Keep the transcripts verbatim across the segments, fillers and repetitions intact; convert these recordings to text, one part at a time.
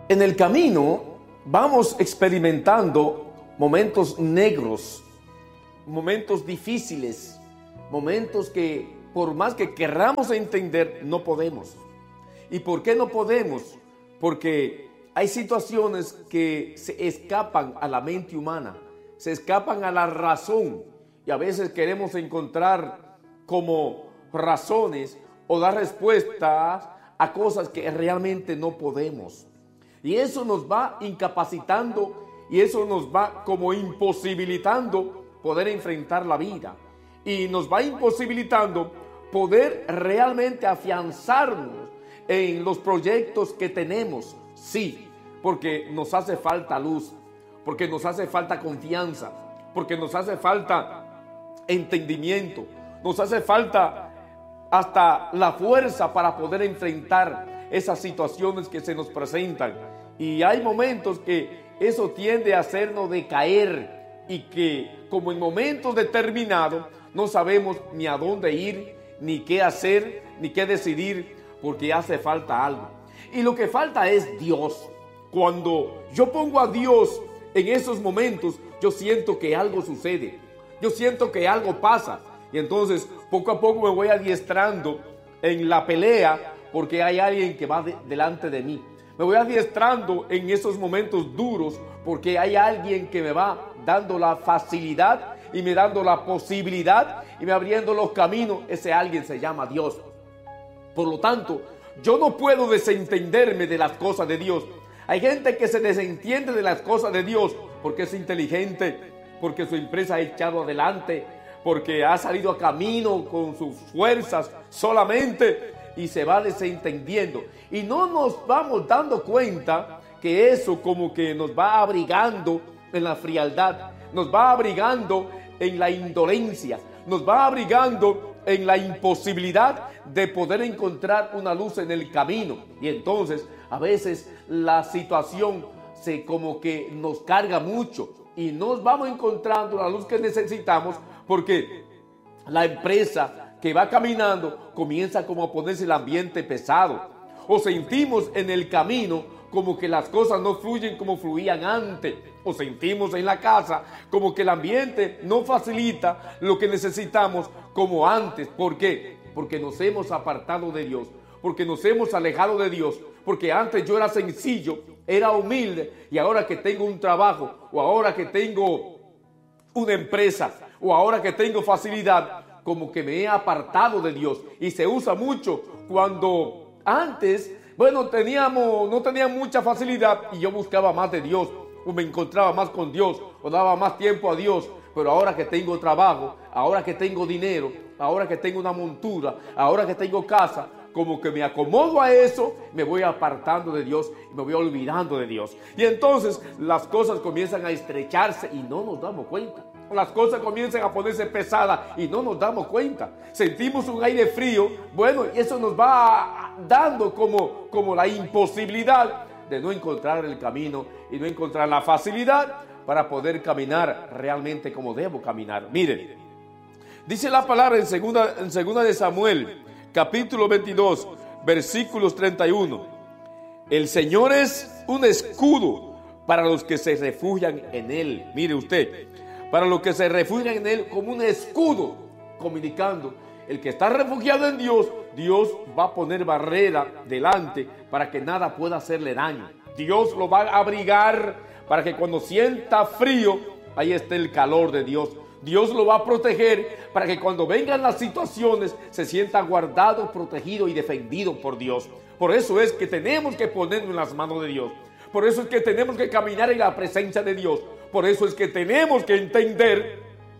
En el camino vamos experimentando momentos negros, momentos difíciles, momentos que por más que querramos entender, no podemos. ¿Y por qué no podemos? Porque hay situaciones que se escapan a la mente humana, se escapan a la razón, y a veces queremos encontrar como razones o dar respuestas a cosas que realmente no podemos. Y eso nos va incapacitando y eso nos va como imposibilitando poder enfrentar la vida. Y nos va imposibilitando poder realmente afianzarnos en los proyectos que tenemos. Sí, porque nos hace falta luz, porque nos hace falta confianza, porque nos hace falta entendimiento, nos hace falta hasta la fuerza para poder enfrentar esas situaciones que se nos presentan. Y hay momentos que eso tiende a hacernos decaer y que como en momentos determinados no sabemos ni a dónde ir, ni qué hacer, ni qué decidir, porque hace falta algo. Y lo que falta es Dios. Cuando yo pongo a Dios en esos momentos, yo siento que algo sucede, yo siento que algo pasa. Y entonces poco a poco me voy adiestrando en la pelea porque hay alguien que va de, delante de mí. Me voy adiestrando en esos momentos duros porque hay alguien que me va dando la facilidad y me dando la posibilidad y me abriendo los caminos. Ese alguien se llama Dios. Por lo tanto, yo no puedo desentenderme de las cosas de Dios. Hay gente que se desentiende de las cosas de Dios porque es inteligente, porque su empresa ha echado adelante, porque ha salido a camino con sus fuerzas solamente y se va desentendiendo. Y no nos vamos dando cuenta que eso como que nos va abrigando en la frialdad, nos va abrigando en la indolencia, nos va abrigando en la imposibilidad de poder encontrar una luz en el camino. Y entonces a veces la situación se como que nos carga mucho y nos vamos encontrando la luz que necesitamos porque la empresa que va caminando comienza como a ponerse el ambiente pesado, o sentimos en el camino como que las cosas no fluyen como fluían antes, o sentimos en la casa como que el ambiente no facilita lo que necesitamos como antes. ¿Por qué? Porque nos hemos apartado de Dios, porque nos hemos alejado de Dios, porque antes yo era sencillo, era humilde, y ahora que tengo un trabajo, o ahora que tengo una empresa, o ahora que tengo facilidad, como que me he apartado de Dios. Y se usa mucho cuando antes, bueno, teníamos, no tenía mucha facilidad y yo buscaba más de Dios, o me encontraba más con Dios, o daba más tiempo a Dios. Pero ahora que tengo trabajo, ahora que tengo dinero, ahora que tengo una montura, ahora que tengo casa, como que me acomodo a eso, me voy apartando de Dios y me voy olvidando de Dios. Y entonces las cosas comienzan a estrecharse y no nos damos cuenta. Las cosas comienzan a ponerse pesadas y no nos damos cuenta. Sentimos un aire frío, bueno, y eso nos va dando como, como la imposibilidad de no encontrar el camino y no encontrar la facilidad para poder caminar realmente como debo caminar. Miren, dice la palabra en segunda, en segunda de Samuel, capítulo veintidós, versículos treinta y uno. El Señor es un escudo para los que se refugian en Él. Mire usted, para los que se refugian en Él como un escudo, comunicando. El que está refugiado en Dios, Dios va a poner barrera delante para que nada pueda hacerle daño. Dios lo va a abrigar para que cuando sienta frío, ahí esté el calor de Dios. Dios lo va a proteger para que cuando vengan las situaciones se sienta guardado, protegido y defendido por Dios. Por eso es que tenemos que ponernos en las manos de Dios. Por eso es que tenemos que caminar en la presencia de Dios. Por eso es que tenemos que entender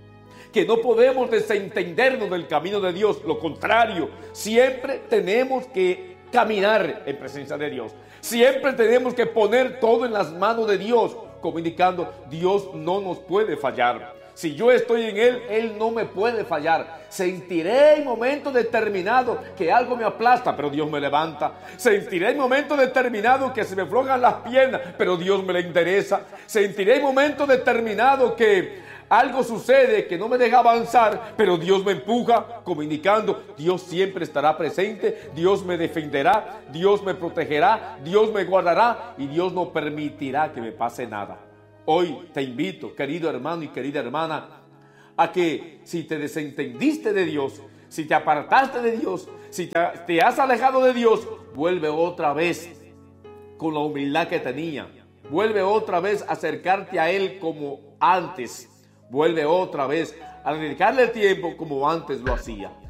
que no podemos desentendernos del camino de Dios. Lo contrario, siempre tenemos que caminar en presencia de Dios. Siempre tenemos que poner todo en las manos de Dios, comunicando, Dios no nos puede fallar. Si yo estoy en Él, Él no me puede fallar. Sentiré en momentos determinados que algo me aplasta, pero Dios me levanta. Sentiré en momentos determinados que se me aflojan las piernas, pero Dios me la endereza. Sentiré en momentos determinados que algo sucede que no me deja avanzar, pero Dios me empuja, comunicando, Dios siempre estará presente, Dios me defenderá, Dios me protegerá, Dios me guardará y Dios no permitirá que me pase nada. Hoy te invito, querido hermano y querida hermana, a que si te desentendiste de Dios, si te apartaste de Dios, si te, te has alejado de Dios, vuelve otra vez con la humildad que tenía. Vuelve otra vez a acercarte a Él como antes. Vuelve otra vez a dedicarle el tiempo como antes lo hacía.